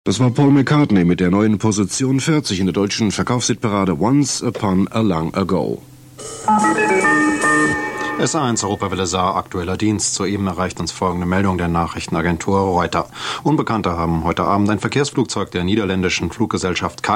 Das war Paul McCartney mit der neuen Position 40 in der deutschen Verkaufshitparade Once Upon a Long Ago. SA1 Europawelle Saar, aktueller Dienst. Soeben erreicht uns folgende Meldung der Nachrichtenagentur Reuters. Unbekannte haben heute Abend ein Verkehrsflugzeug der niederländischen Fluggesellschaft